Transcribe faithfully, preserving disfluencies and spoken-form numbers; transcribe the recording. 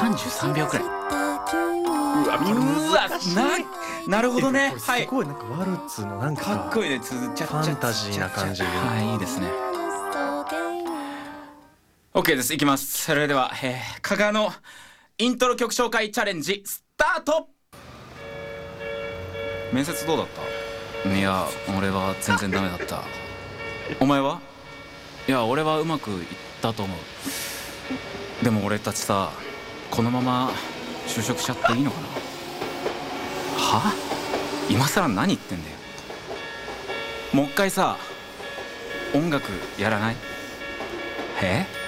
さんじゅうさんびょうくらい。うわこれうわななるほどね。 これはいすごいなんかワルツのなんかかっこいいね。つづちゃっちゃファンタジーな感じではいいいですね。 OK です。いきます。それでは、えー、加賀のイントロ曲紹介チャレンジスタート。面接どうだった？ いや俺は全然ダメだった。 お前は？ いや俺はうまくいったと思う。 でも俺たちさ、このまま就職しちゃっていいのかな？は？今更何言ってんだよ。もう一回さ音楽やらない？え？